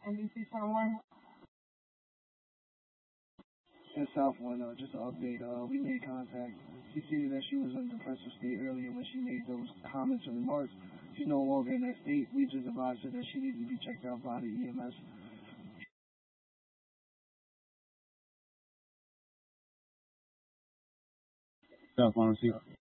NBC somewhere. In South One, just an update. We made contact. She stated that she was in a depressive state earlier when she made those comments and remarks. She's no longer in that state. We just advised her that she needs to be checked out by the EMS. South One, receiver.